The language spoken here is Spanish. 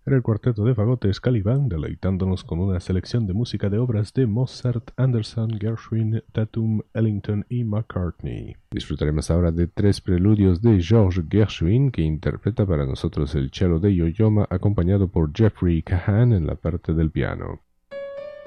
Era el cuarteto de fagotes Caliban, deleitándonos con una selección de música de obras de Mozart, Anderson, Gershwin, Tatum, Ellington y McCartney. Disfrutaremos ahora de 3 preludios de Georges Gershwin, que interpreta para nosotros el cello de Yo-Yoma, acompañado por Jeffrey Cahan en la parte del piano.